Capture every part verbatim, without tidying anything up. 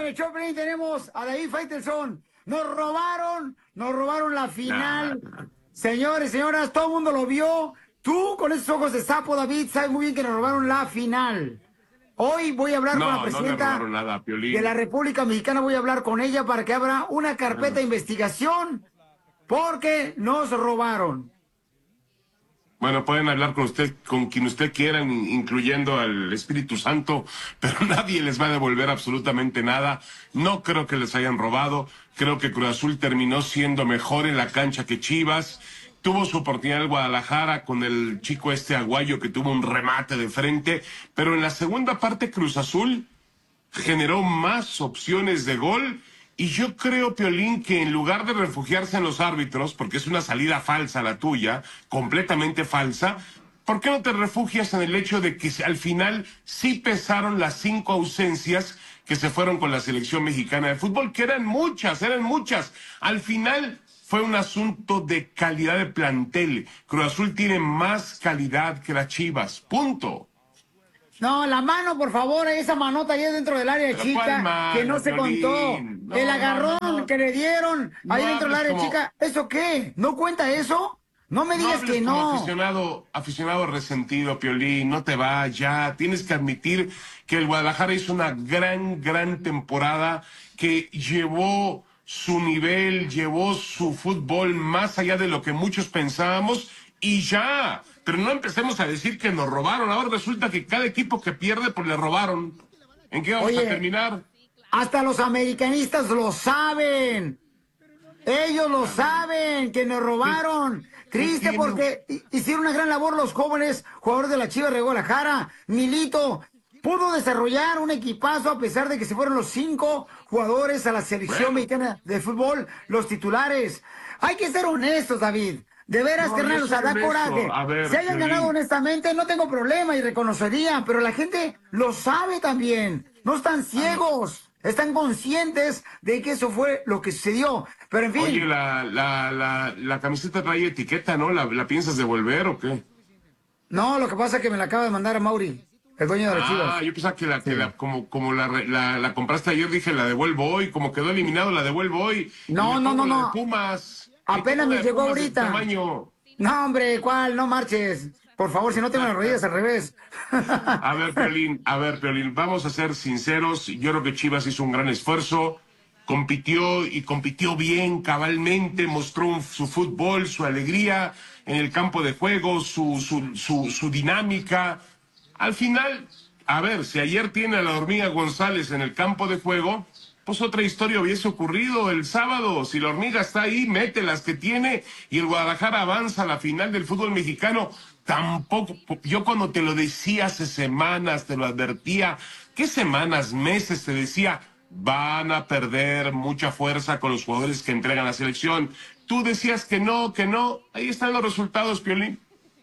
el Choplin tenemos a David Faitelson. Nos robaron, nos robaron la final. Señores, señoras, todo el mundo lo vio. Tú, con esos ojos de sapo, David, sabes muy bien que nos robaron la final. Hoy voy a hablar no, con la presidenta no nada, de la República Mexicana. Voy a hablar con ella para que abra una carpeta de investigación porque nos robaron. Bueno, pueden hablar con usted, con quien usted quieran, incluyendo al Espíritu Santo, pero nadie les va a devolver absolutamente nada. No creo que les hayan robado. Creo que Cruz Azul terminó siendo mejor en la cancha que Chivas. Tuvo su oportunidad el Guadalajara con el chico este Aguayo que tuvo un remate de frente, pero en la segunda parte Cruz Azul generó más opciones de gol. Y yo creo, Piolín, que en lugar de refugiarse en los árbitros, porque es una salida falsa la tuya, completamente falsa, ¿por qué no te refugias en el hecho de que al final sí pesaron las cinco ausencias que se fueron con la selección mexicana de fútbol? Que eran muchas, eran muchas. Al final fue un asunto de calidad de plantel. Cruz Azul tiene más calidad que las Chivas, punto. No, la mano, por favor, esa manota ahí dentro del área chica, mano, que no se Piolín? contó. No, el agarrón no, no. que le dieron ahí no dentro del área como... chica, ¿eso qué? ¿No cuenta eso? No me digas no que no. Como aficionado, aficionado resentido, Piolín, no te va ya. Tienes que admitir que el Guadalajara hizo una gran, gran temporada que llevó su nivel, llevó su fútbol más allá de lo que muchos pensábamos y ya. Pero no empecemos a decir que nos robaron. Ahora resulta que cada equipo que pierde, pues le robaron. ¿En qué vamos Oye, a terminar? Hasta los americanistas lo saben. Ellos lo saben, que nos robaron. Triste porque hicieron una gran labor los jóvenes jugadores de la Chivas de Guadalajara. Milito pudo desarrollar un equipazo a pesar de que se fueron los cinco jugadores a la selección bueno. mexicana de fútbol, los titulares. Hay que ser honestos, David. De veras, no, carnal, o sea, da coraje. Ver, si hayan ganado bien. honestamente, no tengo problema y reconocería, pero la gente lo sabe también. No están ciegos, están conscientes de que eso fue lo que sucedió. Pero en fin. Oye, la, la, la, la camiseta trae etiqueta, ¿no? ¿La, ¿La piensas devolver o qué? No, lo que pasa es que me la acaba de mandar a Mauri, el dueño de las Chivas. Ah, yo pensaba que, la, sí. que la, como, como la, la, la compraste ayer, dije, la devuelvo hoy. Como quedó eliminado, la devuelvo hoy. No, no, no, no. De Pumas. Apenas me llegó ahorita. No, hombre, ¿cuál? No marches. Por favor, si no tengo las rodillas al revés. A ver, Piolín, a ver, Piolín, vamos a ser sinceros. Yo creo que Chivas hizo un gran esfuerzo. Compitió y compitió bien, cabalmente. Mostró un, su fútbol, su alegría en el campo de juego, su, su, su, su dinámica. Al final, a ver, si ayer tiene a la hormiga González en el campo de juego, pues otra historia hubiese ocurrido el sábado. Si la hormiga está ahí, mete las que tiene y el Guadalajara avanza a la final del fútbol mexicano. Tampoco, yo cuando te lo decía hace semanas, te lo advertía, ¿qué semanas, meses te decía? Van a perder mucha fuerza con los jugadores que entregan la selección. Tú decías que no, que no. Ahí están los resultados, Piolín.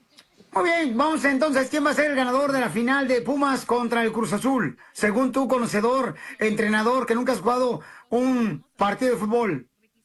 Muy bien, vamos entonces, ¿quién va a ser el ganador de la final de Pumas contra el Cruz Azul? Según tú, conocedor, entrenador, que nunca has jugado un partido de fútbol.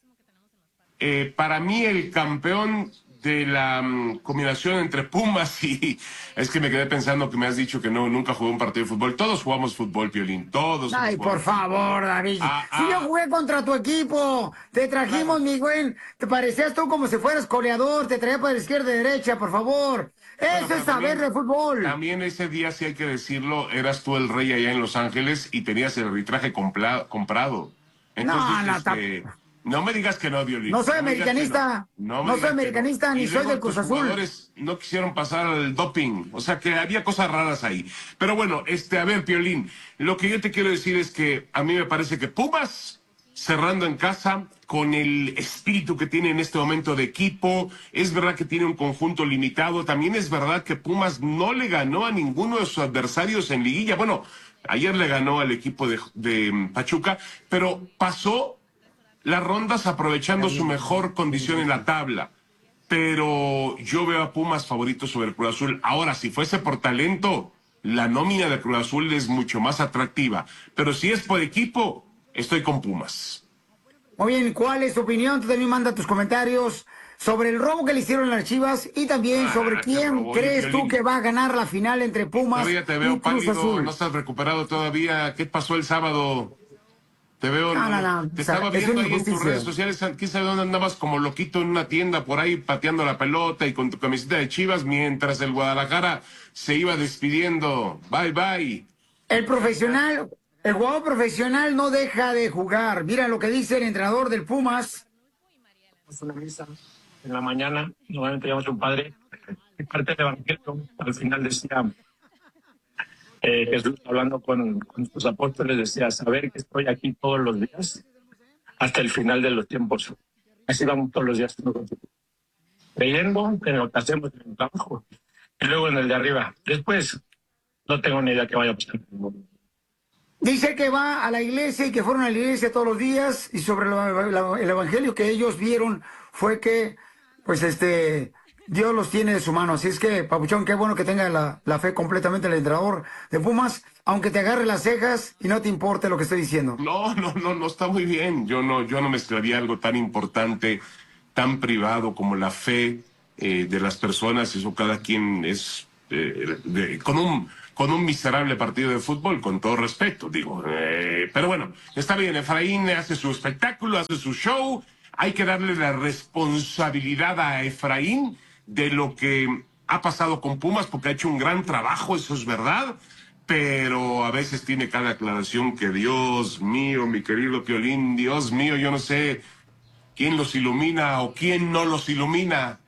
Eh, para mí el campeón de la um, combinación entre Pumas y... Es que me quedé pensando que me has dicho que no, nunca jugué un partido de fútbol. Todos jugamos fútbol, Piolín, todos. Ay, por favor, David. Ah, si ah. yo jugué contra tu equipo, te trajimos, ah. mi güey, te parecías tú como si fueras coleador, te traía para la izquierda y derecha, por favor. Eso bueno, es saber también, de fútbol. También ese día, sí hay que decirlo, eras tú el rey allá en Los Ángeles y tenías el arbitraje comprado. Entonces, no, no, este, no me digas que no, Violín. No soy no americanista, no, no, no soy americanista, no. ni soy del Cruz Azul. Los jugadores no quisieron pasar al doping, o sea que había cosas raras ahí. Pero bueno, este, a ver, Piolín, lo que yo te quiero decir es que a mí me parece que Pumas, cerrando en casa, con el espíritu que tiene en este momento de equipo, es verdad que tiene un conjunto limitado, también es verdad que Pumas no le ganó a ninguno de sus adversarios en liguilla, bueno, ayer le ganó al equipo de, de Pachuca, pero pasó las rondas aprovechando su mejor condición en la tabla, pero yo veo a Pumas favorito sobre el Cruz Azul. Ahora, si fuese por talento, la nómina de Cruz Azul es mucho más atractiva, pero si es por equipo, estoy con Pumas. Muy bien, ¿cuál es tu opinión? Tú también manda tus comentarios sobre el robo que le hicieron a las Chivas y también ah, sobre quién robó, crees tú que va a ganar la final entre Pumas todavía te veo y Cruz pálido, Azul. No estás recuperado todavía. ¿Qué pasó el sábado? Te veo, No, no, no. te O sea, estaba es viendo una ahí en tus injusticia. redes sociales, quién sabe dónde andabas como loquito en una tienda por ahí pateando la pelota y con tu camiseta de Chivas mientras el Guadalajara se iba despidiendo. Bye, bye. El profesional, el jugador profesional no deja de jugar. Mira lo que dice el entrenador del Pumas. Una misa en la mañana, normalmente llamamos a un padre, y parte del evangelio, al final decía, eh, Jesús hablando con, con sus apóstoles decía, saber que estoy aquí todos los días hasta el final de los tiempos. Así vamos todos los días creyendo en lo que hacemos en el trabajo y luego en el de arriba. Después no tengo ni idea qué vaya a pasar. Dice que va a la iglesia y que fueron a la iglesia todos los días y sobre lo- la- el evangelio que ellos vieron fue que, pues este, Dios los tiene de su mano. Así es que, Papuchón, qué bueno que tenga la, la fe completamente el entrenador de Pumas, aunque te agarre las cejas y no te importe lo que estoy diciendo. No, no, no, no está muy bien. Yo no, yo no mezclaría algo tan importante, tan privado como la fe eh, de las personas. Eso cada quien es eh, de- con un con un miserable partido de fútbol, con todo respeto, digo. Eh, pero bueno, está bien. Efraín hace su espectáculo, hace su show. Hay que darle la responsabilidad a Efraín de lo que ha pasado con Pumas, porque ha hecho un gran trabajo, eso es verdad. Pero a veces tiene cada aclaración que, Dios mío, mi querido Piolín, Dios mío, yo no sé quién los ilumina o quién no los ilumina.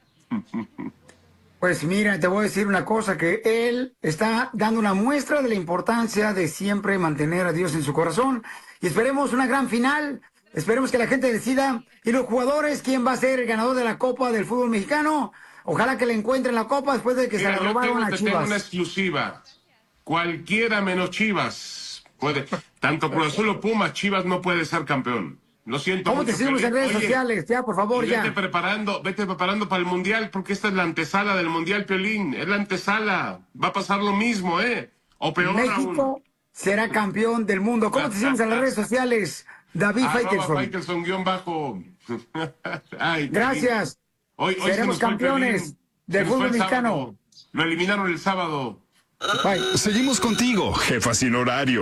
Pues mira, te voy a decir una cosa, que él está dando una muestra de la importancia de siempre mantener a Dios en su corazón. Y esperemos una gran final, esperemos que la gente decida. Y los jugadores, ¿quién va a ser el ganador de la Copa del Fútbol Mexicano? Ojalá que le encuentren la Copa después de que Mira, se la yo robaron tengo, a te tengo una Chivas. exclusiva. Cualquiera menos Chivas puede. Tanto Cruz Azul o Pumas, Chivas no puede ser campeón. Lo siento ¿Cómo mucho, te seguimos en Piolín. redes Oye, sociales? Ya, por favor, y vete ya. preparando, vete preparando para el Mundial, porque esta es la antesala del Mundial, Piolín. Es la antesala. Va a pasar lo mismo, ¿eh? O peor México aún. será campeón del mundo. ¿Cómo te seguimos en las redes sociales? David Arroba Faitelson. Faitelson guión bajo. Ay, Piolín. Gracias. Hoy, hoy se Seremos nos fue el campeones Piolín. del Se nos fue fútbol el mexicano. sábado. Lo eliminaron el sábado. Bye. Seguimos contigo, jefa sin horario.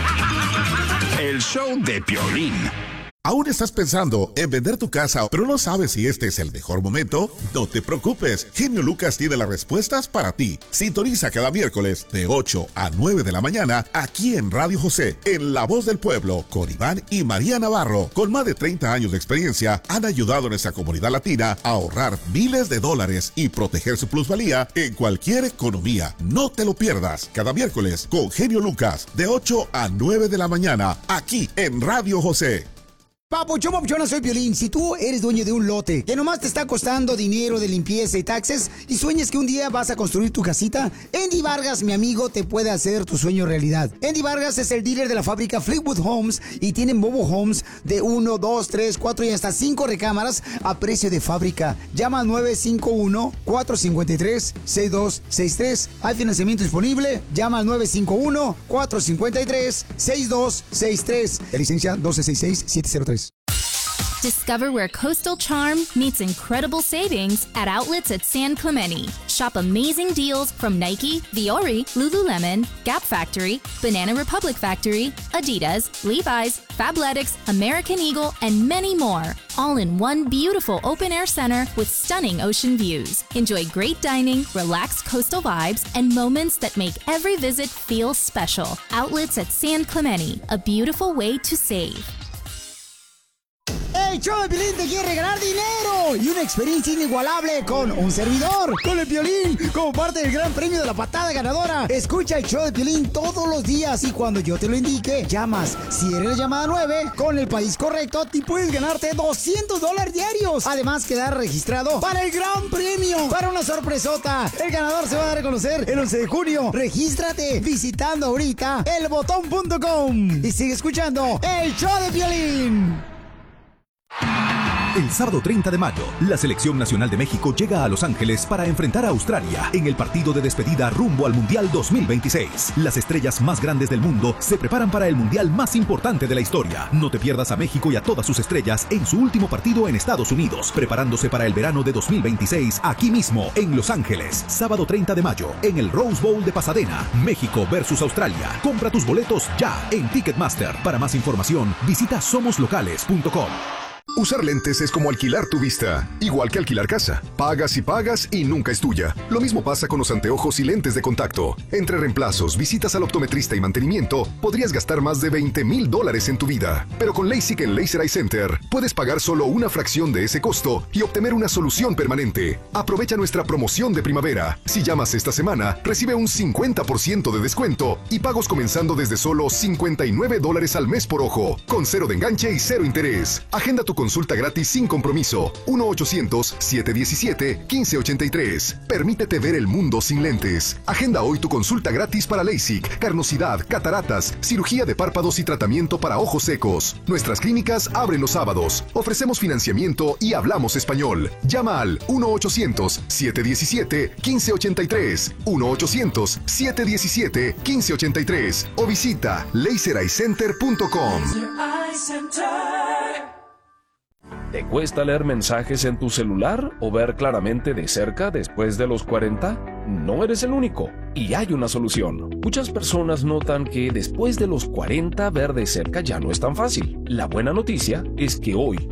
El show de Piolín. ¿Aún estás pensando en vender tu casa, pero no sabes si este es el mejor momento? No te preocupes, Genio Lucas tiene las respuestas para ti. Sintoniza cada miércoles de ocho a nueve de la mañana aquí en Radio José, en La Voz del Pueblo, con Iván y María Navarro. Con más de treinta años de experiencia, han ayudado a nuestra comunidad latina a ahorrar miles de dólares y proteger su plusvalía en cualquier economía. No te lo pierdas, cada miércoles con Genio Lucas, de ocho a nueve de la mañana, aquí en Radio José. Papuchón, papuchona, soy Piolín. Si tú eres dueño de un lote que nomás te está costando dinero de limpieza y taxes y sueñas que un día vas a construir tu casita, Andy Vargas, mi amigo, te puede hacer tu sueño realidad. Andy Vargas es el dealer de la fábrica Fleetwood Homes y tiene mobile homes de uno, dos, tres, cuatro y hasta cinco recámaras a precio de fábrica. Llama al nueve cinco uno, cuatro cinco tres, seis dos seis tres. Hay financiamiento disponible. Llama al nueve cinco uno, cuatro cinco tres, seis dos seis tres. De licencia doce sesenta y seis, siete cero tres. Discover where coastal charm meets incredible savings at outlets at San Clemente. Shop amazing deals from Nike, Viore, Lululemon, Gap Factory, Banana Republic Factory, Adidas, Levi's, Fabletics, American Eagle, and many more. All in one beautiful open-air center with stunning ocean views. Enjoy great dining, relaxed coastal vibes, and moments that make every visit feel special. Outlets at San Clemente, a beautiful way to save. El show de Piolín te quiere regalar dinero y una experiencia inigualable con un servidor, con el Piolín, como parte del gran premio de la patada ganadora. Escucha el show de Piolín todos los días y cuando yo te lo indique, llamas. Si eres la llamada nueve, con el país correcto, y puedes ganarte doscientos dólares diarios. Además, quedar registrado para el gran premio, para una sorpresota. El ganador se va a dar a conocer el once de junio. Regístrate visitando ahorita el botón punto com y sigue escuchando el show de Piolín. El sábado treinta de mayo, la Selección Nacional de México llega a Los Ángeles para enfrentar a Australia en el partido de despedida rumbo al Mundial dos mil veintiséis. Las estrellas más grandes del mundo se preparan para el Mundial más importante de la historia. No te pierdas a México y a todas sus estrellas en su último partido en Estados Unidos, preparándose para el verano de dos mil veintiséis aquí mismo en Los Ángeles. Sábado treinta de mayo, en el Rose Bowl de Pasadena, México versus Australia. Compra tus boletos ya en Ticketmaster. Para más información, visita somos locales punto com. Usar lentes es como alquilar tu vista, igual que alquilar casa. Pagas y pagas y nunca es tuya. Lo mismo pasa con los anteojos y lentes de contacto. Entre reemplazos, visitas al optometrista y mantenimiento, podrías gastar más de veinte mil dólares en tu vida. Pero con LASIK en Laser Eye Center, puedes pagar solo una fracción de ese costo y obtener una solución permanente. Aprovecha nuestra promoción de primavera. Si llamas esta semana, recibe un cincuenta por ciento de descuento y pagos comenzando desde solo cincuenta y nueve dólares al mes por ojo, con cero de enganche y cero interés. Agenda tu consulta gratis sin compromiso. uno ochocientos, siete diecisiete, quince ochenta y tres. Permítete ver el mundo sin lentes. Agenda hoy tu consulta gratis para LASIK, carnosidad, cataratas, cirugía de párpados y tratamiento para ojos secos. Nuestras clínicas abren los sábados. Ofrecemos financiamiento y hablamos español. Llama al uno ochocientos, siete diecisiete, quince ochenta y tres. uno ochocientos, siete diecisiete, quince ochenta y tres. O visita laser eye center punto com. ¿Te cuesta leer mensajes en tu celular o ver claramente de cerca después de los cuarenta? No eres el único, y hay una solución. Muchas personas notan que después de los cuarenta ver de cerca ya no es tan fácil. La buena noticia es que hoy